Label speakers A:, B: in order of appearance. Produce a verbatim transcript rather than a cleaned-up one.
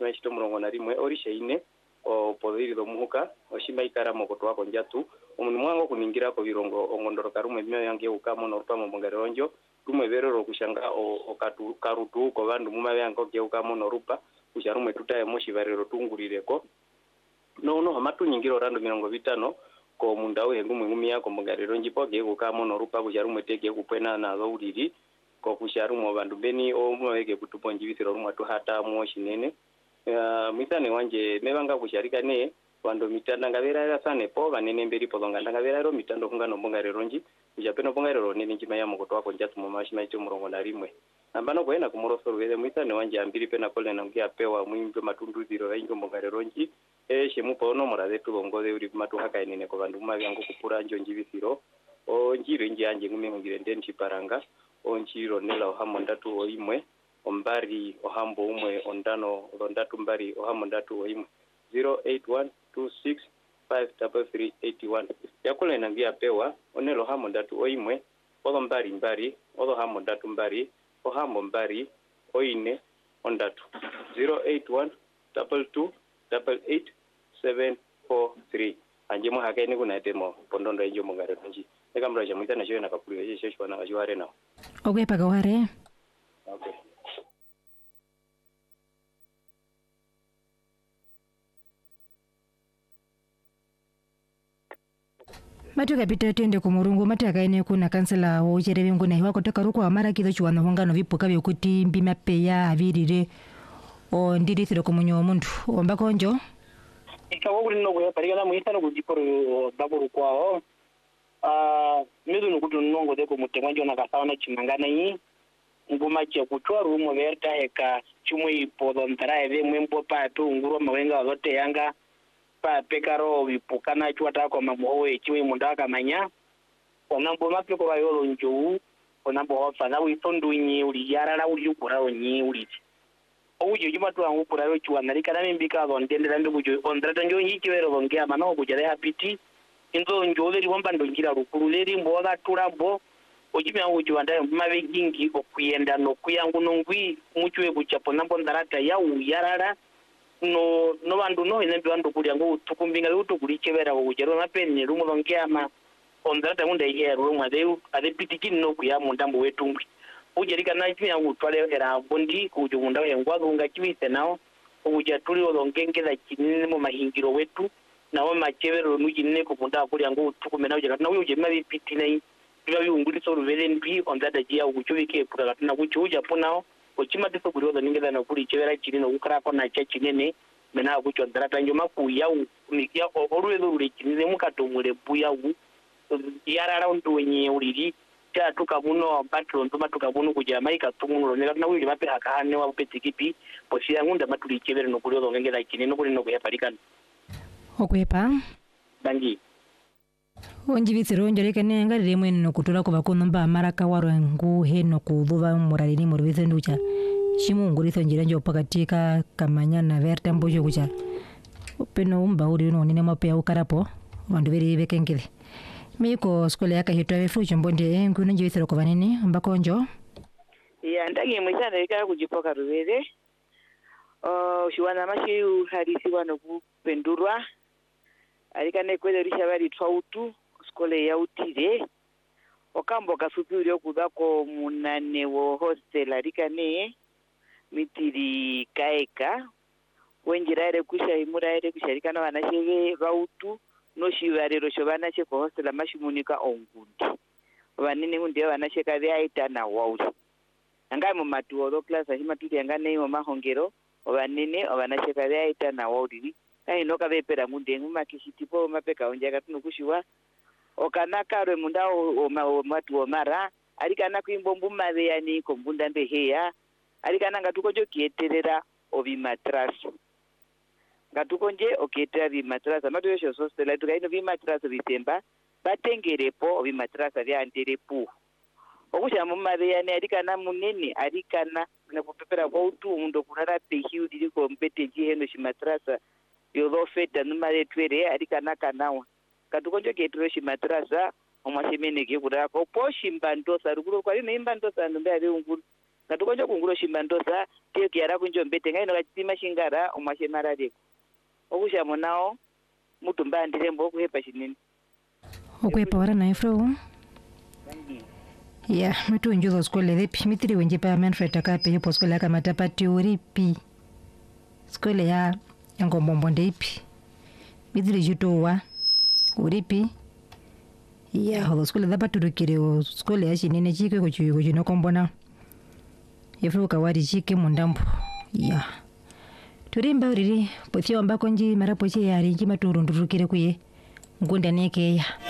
A: mashima chito murongo na rimwe orisha ine o podiri do muhuka oshima ikara mokoto wako njatu umuntu mwango kuningira ko birongo ongondoroka rumwe bimwe yange ukamo no rupamo mungaronjo rumwe berero kushanga o katu karutu ko bandu muma yango ke ukamo no rupa kusha rumwe tutaye moshi barero tungurireko no no amatu nyingiro rando mirongo bitano ko mundawe ngumwe ngumi yako mungarero njipo ke ukamo no rupa kusha rumwe teke kupena na zauriri ko kusha rumwe bandu beni o mweke kutuponji bisiro rumwe to hata moshi nene Uh, mitane wanje nebanga kusharika ne wando mitanda ngavera era sane po vanene mberi polonga ngavera ro mitando kunga no bonga reronji kujapeno bonga rero nene njima ya mukoto wako njatu mu mashima ito murongo na rimwe ambano kwenda kumoroso rwele mitane wanje ambiri pena kole na ngia pewa mwimbe matundu ziro ingo bonga reronji e shemu pono morade tu bongoze uri matu haka nene ko vandu mayango kupura njo njibisiro o njiro nji anje ngumi ngire ndenti paranga o njiro nela hamondatu oimwe ombari ohambo umwe ondano ondatu mbari ohamo ndatu oimwe zero eight one two six five three three eight one yakule nangia pewa onelo hamo ndatu oimwe odo mbari mbari odo hamo ndatu mbari ohamo mbari oine ondatu zero eight one two two eight eight seven four three anje mo hakene kuna temo pondondo enjo mongare nji ekamra jamita na shwe na kapulio yeshe shwa na kajware na
B: okay pagaware
A: okay
B: Matuka pita twende ku Murungu mataka ine kuna kansela wo cherebe nguna hiwa kutoka ruko amara kizo chwana hongano vipuka byokuti mbima peya avirire o ndiri thiro kumunyo omuntu ombako njo
C: ikawo kuli no kuya parika mu itano kujiporo baburu kwao ah mizo no kutu nongo de ko mutemwa jona kasawana chimangana yi nguma che kutwa rumo verta heka chumwe ipodo ntara eve mwempo pa tu nguro mawenga zote yanga pa pekaro vipukana chwata kwa mamowe chiwe mundaka manya onambo mapeko bayolo njuu onambo ofa na witondu nyi uli yarara uli ukura onyi uli ouje juma tu angu kura yo chwana likana mbika zo ndendera mbi kujo ondrata njo nyi chiwero bongia mana okujale hapiti inzo njo leri wamba ndongira rukuru leri mboga turabo ojime angu chwanda mabe gingi okuyenda no kuyangu nongwi muchwe kuchapo nambo ndarata ya uyarara no no bandu no inembe bandu kuli ngo tukumbinga luto kuli chebera ko kujero na penye rumo longeama ondrata munda ihe rumo ade ade pitiki no kuya mundambo wetumbi ujerika na chimi yangu twale era bondi kujo munda yengwa kunga chibise nao uja tuli olongengeza kinene mu mahingiro wetu nawo machebero nujinne ko munda kuli ngo tukumena uja na uje mabi pitinai biba biunguli so ruvelenbi ondrata jia ukuchubike pura na kuchuja ponao ochima tiso kurioza ningeza na kuli chebera chini no ukara ko na cha chinene mena kucho ndarata njoma kuya unikia oruwezo uri chinene mukatomule buya u yarara untu wenye uriri cha tukamuno patro ntuma tukamuno kuja maika tumuno nega na wili mape hakane wa petikipi posia ngunda matuli chebera no kurioza ngengeza chini no kuli no kuyaparikana
B: okwepa
C: dangi
B: onjibitsiro njoreke nengarire mwene no kutola ko bakonomba maraka waro ngu heno kudhuva muralini murubithe nducha chimungurizo njira njo pakatika kamanya na verta mbojo kucha peno umba uri no nine mape ukarapo vandu veri vekengile miko skole yaka hitwa befucho mbonde ngu njibitsiro ko banene mbako njo
D: ya ndagi mwisana ika kujipoka rubere oh shiwana mashi harisi wano kupendurwa alikane kwele rishabari twautu skole ya utire okambo kasupiri okudako munane wo hostel alikane mitiri kaeka wenjiraire kusha imuraire kusharikana vanashege vautu no shivarero shovana cheko hostel mashimunika ongundi vanene hunde vanasheka vyaita na wauli angai mu matuoro class ahimatuti yangane mu mahongero vanene vanasheka vyaita na wauli kai noka vepera munde ngumakishitipo mapeka onja katino kushiwa okanakaro mundao o matu omara alikana kuimbombu mave yani kombunda mbeheya alikana ngatukonjo kieterera ovi matras ngatukonje okieterera vi matras amatu yosho sostela tukaino vi matras visemba batengerepo ovi matras vya anderepu okusha mumave yani alikana munene alikana nakupepera kwa utu mundo kurara pehiudi liko mpete jiheno shimatrasa yolofeta numare twere alikana kanawa katukonjo ketro shimatrasa omwashimene ke kurako poshi mbandosa rukuro kwa ino imbandosa ndombe ari unguru ngatukonja kungulo shimbandosa tiyo kiara kunjo mbete ngai nokachitima shingara omwashe marareko okushamo nao mutumba ndirembo okuhepa shinene
B: okwepa wara na ifro ya mtu njuzo skole lepi mitiri wenje pa Manfred akape yopo skole aka matapati uripi skole ya ngombombo ipi mitiri jutowa uripi ya hodo skole da paturukire o skole ya shinene chike kuchuyo kuchino kombona ifro kawari chike mundambo ya turimba uriri pothio ambako nji marapo che yari nji maturundurukire kuye ngunda neke ya